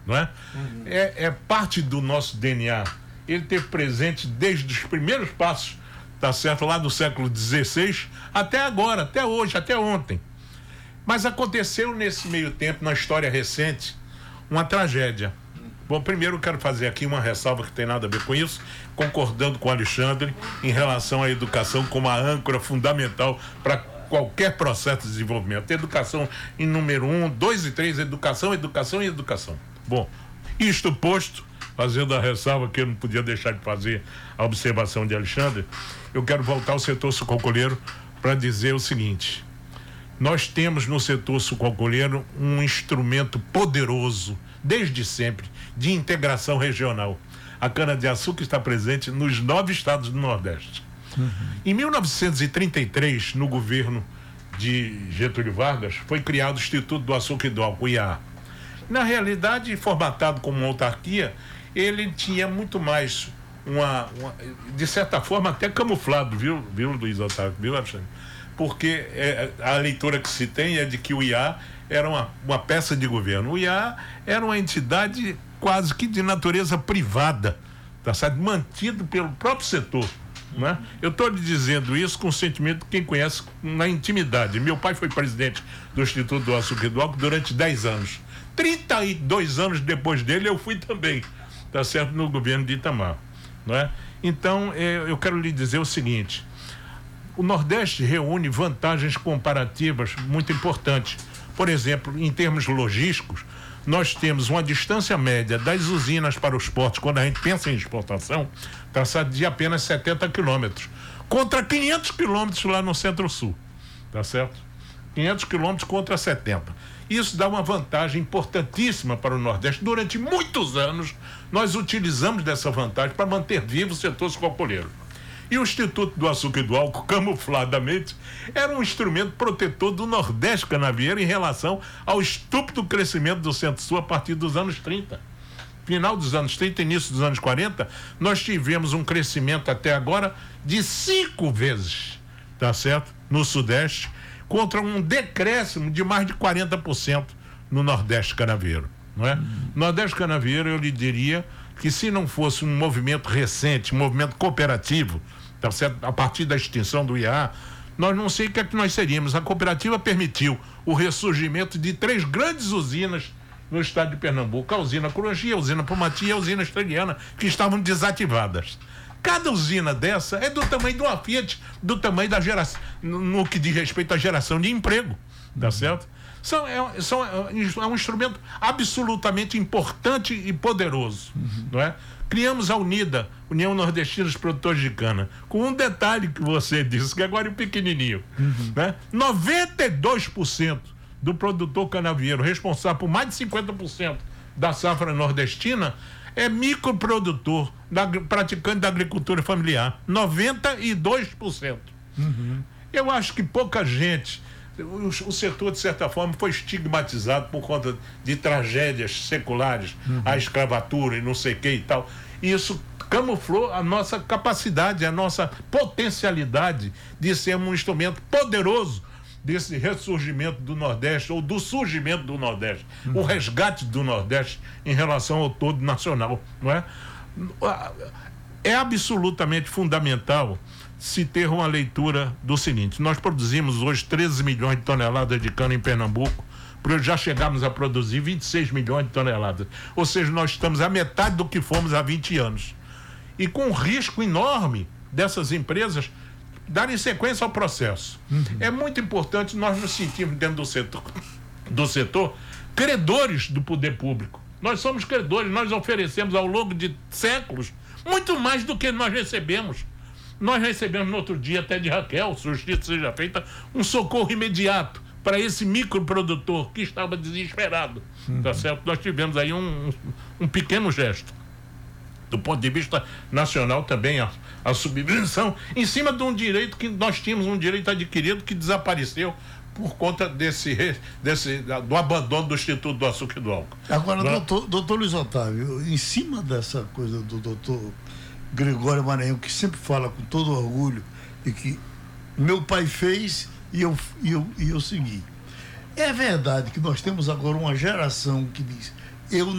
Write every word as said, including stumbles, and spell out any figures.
não é? Uhum. É, é parte do nosso D N A. Ele teve presente desde os primeiros passos, tá certo, lá do século dezesseis até agora, até hoje, até ontem. Mas aconteceu nesse meio tempo, na história recente, uma tragédia. Bom, primeiro eu quero fazer aqui uma ressalva que tem nada a ver com isso, concordando com o Alexandre em relação à educação como a âncora fundamental para qualquer processo de desenvolvimento. Educação em número um, dois e três, educação, educação e educação. Bom, isto posto, fazendo a ressalva que eu não podia deixar de fazer a observação de Alexandre, eu quero voltar ao setor sucroalcooleiro para dizer o seguinte: nós temos no setor sucroalcooleiro um instrumento poderoso, desde sempre, de integração regional. A cana-de-açúcar está presente nos nove estados do Nordeste. Uhum. Em mil novecentos e trinta e três, no governo de Getúlio Vargas, foi criado o Instituto do Açúcar e do Álcool, I A A. Na realidade, formatado como uma autarquia, ele tinha muito mais uma, uma de certa forma, até camuflado, viu, viu Luiz Otávio, viu, Alexandre? Porque é, a leitura que se tem é de que o I A A era uma, uma peça de governo. O I A A era uma entidade quase que de natureza privada, tá certo? Mantido pelo próprio setor, né? Eu estou lhe dizendo isso com o sentimento de quem conhece na intimidade. Meu pai foi presidente do Instituto do Açúcar e do Álcool durante dez anos. trinta e dois anos depois dele eu fui também, tá certo? No governo de Itamar, não é? Então, eh, eu quero lhe dizer o seguinte: o Nordeste reúne vantagens comparativas muito importantes. Por exemplo, em termos logísticos, nós temos uma distância média das usinas para os portos, quando a gente pensa em exportação, traçada de apenas setenta quilômetros, contra quinhentos quilômetros lá no Centro-Sul, tá certo? quinhentos quilômetros contra setenta. Isso dá uma vantagem importantíssima para o Nordeste. Durante muitos anos, nós utilizamos dessa vantagem para manter vivo o setor sucroalcooleiro. E o Instituto do Açúcar e do Álcool, camufladamente, era um instrumento protetor do Nordeste canavieiro em relação ao estúpido crescimento do Centro-Sul a partir dos anos trinta. Final dos anos trinta, início dos anos quarenta, nós tivemos um crescimento até agora de cinco vezes, tá certo? No Sudeste, contra um decréscimo de mais de quarenta por cento no Nordeste canavieiro, não é? Uhum. Nordeste canavieiro, eu lhe diria que se não fosse um movimento recente, um movimento cooperativo, tá certo? A partir da extinção do I A A, nós não sei o que é que nós seríamos. A cooperativa permitiu o ressurgimento de três grandes usinas no estado de Pernambuco: a usina Curangi, a usina Pomati e a usina Estreliana, que estavam desativadas. Cada usina dessa é do tamanho de uma Fiat, do tamanho da geração, no, no que diz respeito à geração de emprego, tá certo? São, é, são, é um instrumento absolutamente importante e poderoso, uhum. não é? Criamos a UNIDA, União Nordestina dos Produtores de Cana, com um detalhe que você disse, que agora é pequenininho, uhum. né? noventa e dois por cento do produtor canavieiro, responsável por mais de cinquenta por cento da safra nordestina, é microprodutor, da, praticante da agricultura familiar. noventa e dois por cento. Uhum. Eu acho que pouca gente... O, o setor, de certa forma, foi estigmatizado por conta de tragédias seculares, uhum. a escravatura e não sei o que e tal. E isso camuflou a nossa capacidade, a nossa potencialidade de ser um instrumento poderoso desse ressurgimento do Nordeste, ou do surgimento do Nordeste, uhum. o resgate do Nordeste em relação ao todo nacional, não é? É absolutamente fundamental se ter uma leitura do seguinte: nós produzimos hoje treze milhões de toneladas de cana em Pernambuco, já chegamos a produzir vinte e seis milhões de toneladas, ou seja, nós estamos a metade do que fomos há vinte anos, e com um risco enorme dessas empresas darem sequência ao processo. Uhum. É muito importante nós nos sentirmos dentro do setor, do setor credores do poder público. Nós somos credores, nós oferecemos ao longo de séculos muito mais do que nós recebemos. Nós recebemos no outro dia, até de Raquel, justiça seja feita, um socorro imediato para esse microprodutor que estava desesperado. Uhum. Tá certo? Nós tivemos aí um, um, um pequeno gesto. Do ponto de vista nacional também, a, a subvenção em cima de um direito que nós tínhamos, um direito adquirido que desapareceu por conta desse, desse do abandono do Instituto do Açúcar e do Álcool. Agora, doutor, doutor Luiz Otávio, em cima dessa coisa do doutor Gregório Maranhão, que sempre fala com todo orgulho de que meu pai fez e eu, e eu, e eu segui. É verdade que nós temos agora uma geração que diz: eu